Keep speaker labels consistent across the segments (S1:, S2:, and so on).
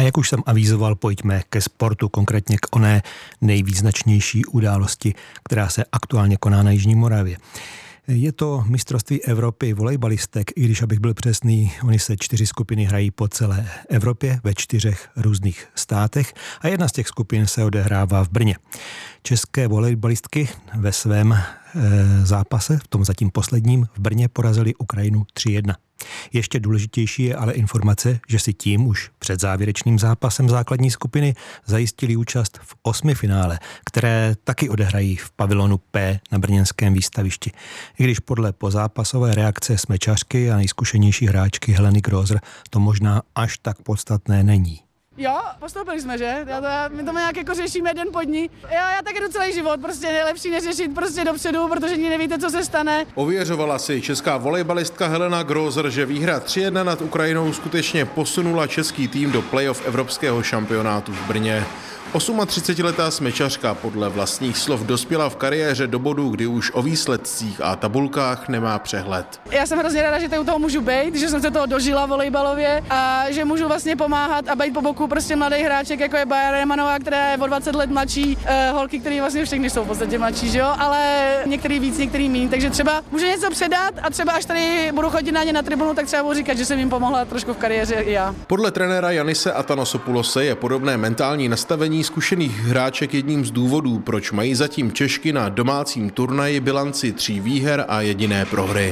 S1: jak už jsem avízoval, pojďme ke sportu, konkrétně k oné nejvýznačnější události, která se aktuálně koná na Jižní Moravě. Je to mistrovství Evropy volejbalistek, i když abych byl přesný, oni se 4 skupiny hrají po celé Evropě ve 4 různých státech a jedna z těch skupin se odehrává v Brně. České volejbalistky ve svém zápase, v tom zatím posledním, v Brně porazili Ukrajinu 3-1. Ještě důležitější je ale informace, že si tím už před závěrečným zápasem základní skupiny zajistili účast v 8. finále, které taky odehrají v pavilonu P na brněnském výstavišti. I když podle pozápasové reakce smečařky a nejzkušenější hráčky Heleny Grozer to možná až tak podstatné není.
S2: Jo, postoupili jsme, že? My to nějak jako řešíme den po dní. Já tak jdu celý život, prostě nejlepší neřešit prostě dopředu, protože nikdy nevíte, co se stane.
S3: Ověřovala si česká volejbalistka Helena Grozer, že výhra 3-1 nad Ukrajinou skutečně posunula český tým do playoff evropského šampionátu v Brně. 38letá smečařka podle vlastních slov dospěla v kariéře do bodu, kdy už o výsledcích a tabulkách nemá přehled.
S2: Já jsem hrozně ráda, že tady u toho můžu být, že jsem se toho dožila volejbalově a že můžu vlastně pomáhat a být po boku prostě mladých hráček, jako je Bára Remanová, která je o 20 let mladší, holky, které vlastně všechny jsou v podstatě mladší, že jo, ale některý víc, některý míň, takže třeba můžu něco předat a třeba až tady budu chodit na ně na tribunu, tak třeba budu říkat, že jsem jim pomohla trošku v kariéře i já.
S3: Podle trenéra Janise Atanasopoulose je podobné mentální nastavení zkušených hráček jedním z důvodů, proč mají zatím Češky na domácím turnaji bilanci 3 výher a jediné prohry.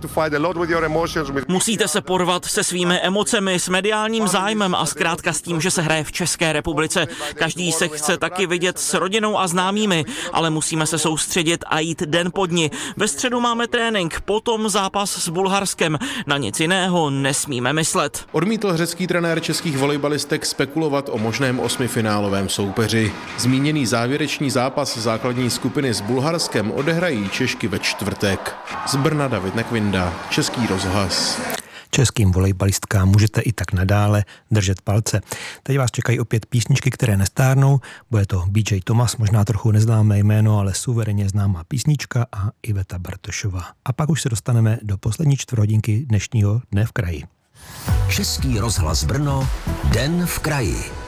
S4: Musíte se porvat se svými emocemi, s mediálním zájmem a zkrátka s tím, že se hraje v České republice. Každý se chce taky vidět s rodinou a známými, ale musíme se soustředit a jít den po dni. Ve středu máme trénink, potom zápas s Bulharskem. Na nic jiného nesmíme myslet.
S3: Odmítl řecký trenér českých volejbalistek spekulovat o možném 8finálovém soupeři. Zmíněný závěrečný zápas základní skupiny s Bulharskem odehrají Češky ve čtvrtek. Z Brna David Nekvinda, Český rozhlas.
S1: Českým volejbalistkám můžete i tak nadále držet palce. Teď vás čekají opět písničky, které nestárnou. Bude to BJ Thomas, možná trochu neznámé jméno, ale suverénně známá písnička a Iveta Bartošová. A pak už se dostaneme do poslední čtvrthodinky dnešního Dne v kraji.
S5: Český rozhlas Brno, Den v kraji.